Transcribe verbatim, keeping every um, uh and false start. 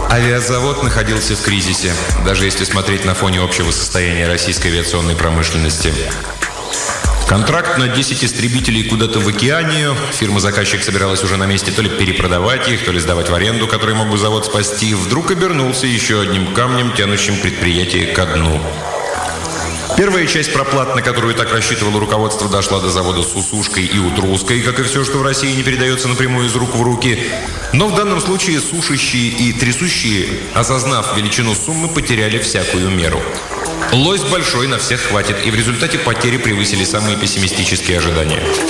Авиазавод находился в кризисе, даже если смотреть на фоне общего состояния российской авиационной промышленности. Контракт на десять истребителей куда-то в Океанию. Фирма-заказчик собиралась уже на месте то ли перепродавать их, то ли сдавать в аренду, который мог бы завод спасти. Вдруг обернулся еще одним камнем, тянущим предприятие ко дну. Первая часть проплат, на которую так рассчитывало руководство, дошла до завода с Усушкой и Утрулской, как и все, что в России не передается напрямую из рук в руки. Но в данном случае сушащие и трясущие, осознав величину суммы, потеряли всякую меру. Лось большой, на всех хватит, и в результате потери превысили самые пессимистические ожидания.